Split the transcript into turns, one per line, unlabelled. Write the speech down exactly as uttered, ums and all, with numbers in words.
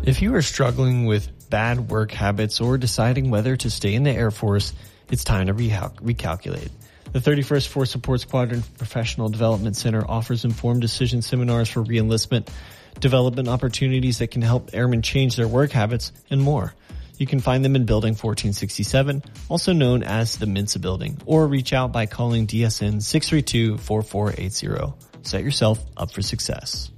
If you are struggling with bad work habits or deciding whether to stay in the Air Force, it's time to recal- recalculate. The thirty-first Force Support Squadron Professional Development Center offers informed decision seminars for reenlistment, development opportunities that can help airmen change their work habits, and more. You can find them in Building fourteen sixty-seven, also known as the Mensa Building, or reach out by calling D S N six three two, four four eight zero. Set yourself up for success.